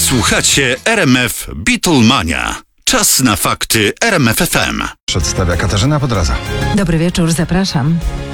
Słuchacie RMF Beatlemania. Czas na fakty RMF FM. Przedstawia Katarzyna Podraza. Dobry wieczór, zapraszam.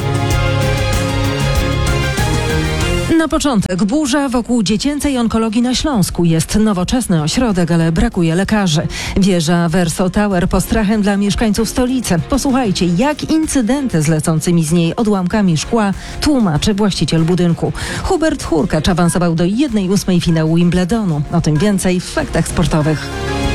Na początek burza wokół dziecięcej onkologii na Śląsku. Jest nowoczesny ośrodek, ale brakuje lekarzy. Wieża Verso Tower postrachem dla mieszkańców stolicy. Posłuchajcie, jak incydenty z lecącymi z niej odłamkami szkła tłumaczy właściciel budynku. Hubert Hurkacz awansował do 1/8 finału Wimbledonu. O tym więcej w faktach sportowych.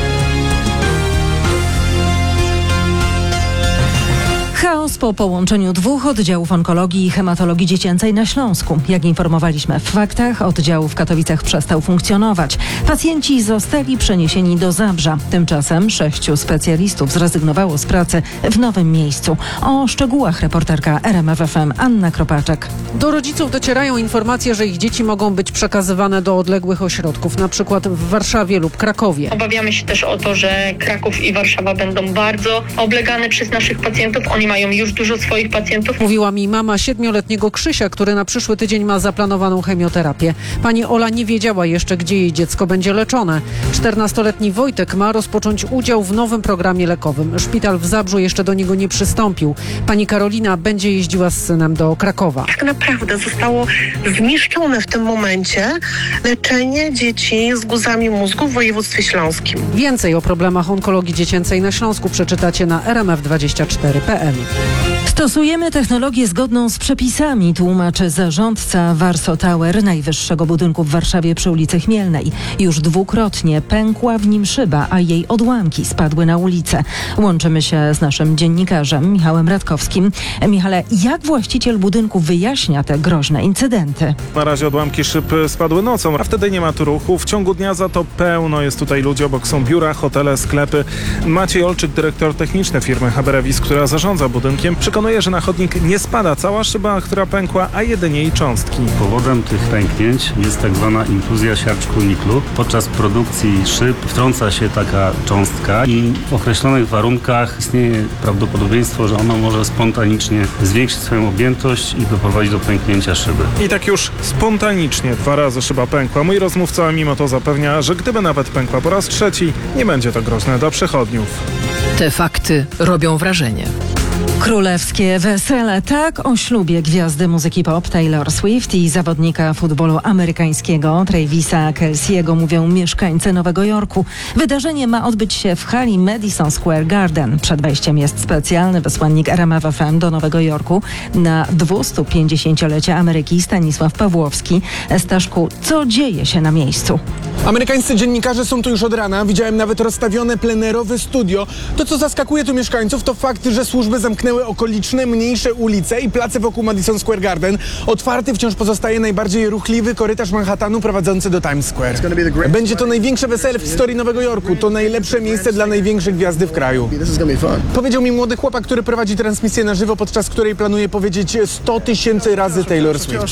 Chaos po połączeniu dwóch oddziałów onkologii i hematologii dziecięcej na Śląsku. Jak informowaliśmy w faktach, oddział w Katowicach przestał funkcjonować. Pacjenci zostali przeniesieni do Zabrza. Tymczasem 6 specjalistów zrezygnowało z pracy w nowym miejscu. O szczegółach reporterka RMF FM Anna Kropaczek. Do rodziców docierają informacje, że ich dzieci mogą być przekazywane do odległych ośrodków, na przykład w Warszawie lub Krakowie. Obawiamy się też o to, że Kraków i Warszawa będą bardzo oblegane przez naszych pacjentów. Oni mają już dużo swoich pacjentów. Mówiła mi mama 7-letniego Krzysia, który na przyszły tydzień ma zaplanowaną chemioterapię. Pani Ola nie wiedziała jeszcze, gdzie jej dziecko będzie leczone. 14-letni Wojtek ma rozpocząć udział w nowym programie lekowym. Szpital w Zabrzu jeszcze do niego nie przystąpił. Pani Karolina będzie jeździła z synem do Krakowa. Tak naprawdę zostało zniszczone w tym momencie leczenie dzieci z guzami mózgu w województwie śląskim. Więcej o problemach onkologii dziecięcej na Śląsku przeczytacie na rmf24.pl. Stosujemy technologię zgodną z przepisami, tłumaczy zarządca Verso Tower, najwyższego budynku w Warszawie przy ulicy Chmielnej. Już dwukrotnie pękła w nim szyba, a jej odłamki spadły na ulicę. Łączymy się z naszym dziennikarzem Michałem Radkowskim. Michale, jak właściciel budynku wyjaśnia te groźne incydenty? Na razie odłamki szyb spadły nocą, a wtedy nie ma tu ruchu. W ciągu dnia za to pełno jest tutaj ludzi, obok są biura, hotele, sklepy. Maciej Olczyk, dyrektor techniczny firmy Haberevis, która zarządza budynkiem, przekonuje, że na chodnik nie spada cała szyba, która pękła, a jedynie jej cząstki. Powodem tych pęknięć jest tak zwana intruzja siarczku niklu. Podczas produkcji szyb wtrąca się taka cząstka i w określonych warunkach istnieje prawdopodobieństwo, że ona może spontanicznie zwiększyć swoją objętość i doprowadzić do pęknięcia szyby. I tak już spontanicznie 2 razy szyba pękła. Mój rozmówca mimo to zapewnia, że gdyby nawet pękła po raz 3, nie będzie to groźne dla przechodniów. Te fakty robią wrażenie. Królewskie wesele. Tak o ślubie gwiazdy muzyki pop Taylor Swift i zawodnika futbolu amerykańskiego Travisa Kelce'ego mówią mieszkańcy Nowego Jorku. Wydarzenie ma odbyć się w hali Madison Square Garden. Przed wejściem jest specjalny wysłannik RMF FM do Nowego Jorku na 250-lecie Ameryki Stanisław Pawłowski. Staszku, co dzieje się na miejscu? Amerykańscy dziennikarze są tu już od rana. Widziałem nawet rozstawione plenerowe studio. To, co zaskakuje tu mieszkańców, to fakt, że służby zamknęły okoliczne, mniejsze ulice i place wokół Madison Square Garden. Otwarty wciąż pozostaje najbardziej ruchliwy korytarz Manhattanu prowadzący do Times Square. Będzie to największe wesele w historii Nowego Jorku. To najlepsze miejsce dla największej gwiazdy w kraju. Powiedział mi młody chłopak, który prowadzi transmisję na żywo, podczas której planuje powiedzieć 100 000 razy Taylor Swift.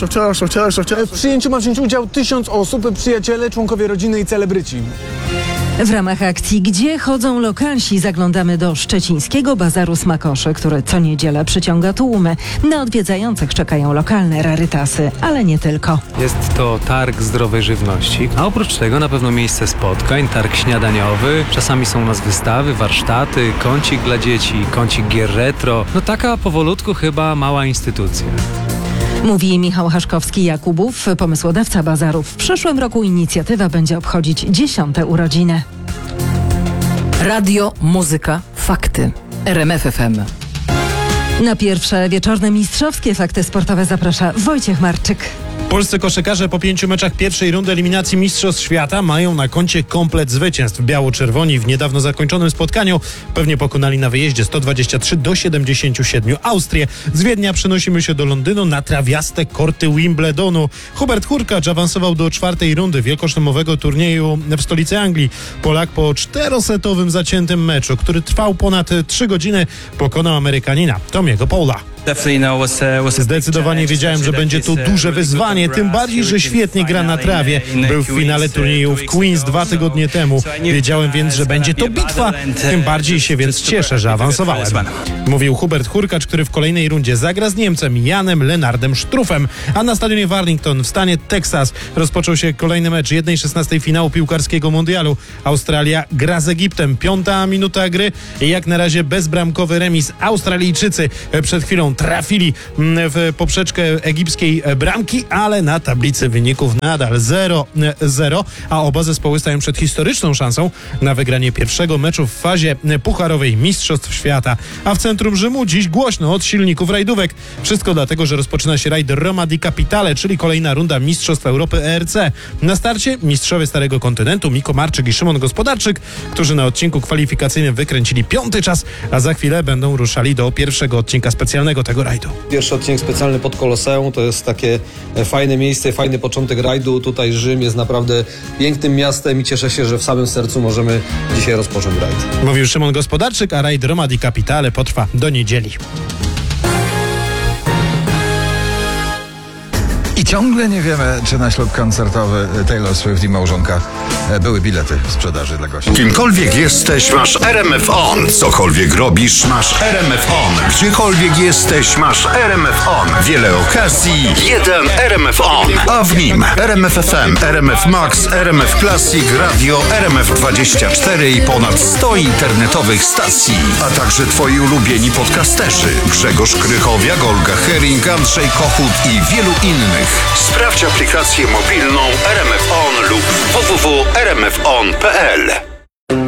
W przyjęciu ma wziąć udział 1000 osób, przyjaciele, członkowie rodziny i celebryci. W ramach akcji Gdzie chodzą lokalsi zaglądamy do szczecińskiego bazaru smakoszy, który co niedzielę przyciąga tłumy. Na odwiedzających czekają lokalne rarytasy, ale nie tylko. Jest to targ zdrowej żywności, a oprócz tego na pewno miejsce spotkań, targ śniadaniowy, czasami są u nas wystawy, warsztaty, kącik dla dzieci, kącik gier retro. No taka powolutku chyba mała instytucja. Mówi Michał Haszkowski-Jakubów, pomysłodawca bazarów. W przyszłym roku inicjatywa będzie obchodzić 10. urodziny. Radio, muzyka, fakty. RMF FM. Na pierwsze wieczorne mistrzowskie fakty sportowe zaprasza Wojciech Marczyk. Polscy koszykarze po 5 meczach pierwszej rundy eliminacji Mistrzostw Świata mają na koncie komplet zwycięstw. Biało-czerwoni w niedawno zakończonym spotkaniu pewnie pokonali na wyjeździe 123-77 Austrię. Z Wiednia przenosimy się do Londynu na trawiaste korty Wimbledonu. Hubert Hurkacz awansował do 4. rundy wielkoszlemowego turnieju w stolicy Anglii. Polak po 4-setowym zaciętym meczu, który trwał ponad 3 godziny, pokonał Amerykanina Tomiego Paula. Zdecydowanie wiedziałem, że będzie to duże wyzwanie, tym bardziej, że świetnie gra na trawie. Był w finale turnieju w Queens 2 tygodnie temu. Wiedziałem więc, że będzie to bitwa, tym bardziej się więc cieszę, że awansowałem. Mówił Hubert Hurkacz, który w kolejnej rundzie zagra z Niemcem Janem Lennardem Struffem, a na stadionie w Arlington w stanie Teksas rozpoczął się kolejny mecz 1/16 finału piłkarskiego mundialu. Australia gra z Egiptem. 5. minuta gry i jak na razie bezbramkowy remis. Australijczycy przed chwilą trafili w poprzeczkę egipskiej bramki, ale na tablicy wyników nadal 0-0, a oba zespoły stają przed historyczną szansą na wygranie pierwszego meczu w fazie pucharowej Mistrzostw Świata. A w centrum Rzymu dziś głośno od silników rajdówek. Wszystko dlatego, że rozpoczyna się rajd Roma di Capitale, czyli kolejna runda Mistrzostw Europy ERC. Na starcie mistrzowie Starego Kontynentu Miko Marczyk i Szymon Gospodarczyk, którzy na odcinku kwalifikacyjnym wykręcili 5. czas, a za chwilę będą ruszali do pierwszego odcinka specjalnego tego rajdu. Pierwszy odcinek specjalny pod Koloseum to jest takie fajne miejsce, fajny początek rajdu. Tutaj Rzym jest naprawdę pięknym miastem i cieszę się, że w samym sercu możemy dzisiaj rozpocząć rajd. Mówił Szymon Gospodarczyk, a rajd Roma di Capitale potrwa do niedzieli. I ciągle nie wiemy, czy na ślub koncertowy Taylor Swift i małżonka były bilety w sprzedaży dla gości. Kimkolwiek jesteś, masz RMF On. Cokolwiek robisz, masz RMF On. Gdziekolwiek jesteś, masz RMF On. Wiele okazji, jeden RMF On. A w nim RMF FM, RMF Max, RMF Classic, Radio, RMF24 i ponad 100 internetowych stacji. A także twoi ulubieni podcasterzy. Grzegorz Krychowiak, Olga Hering, Andrzej Kochut i wielu innych. Sprawdź aplikację mobilną RMF On lub www.rmfon.pl.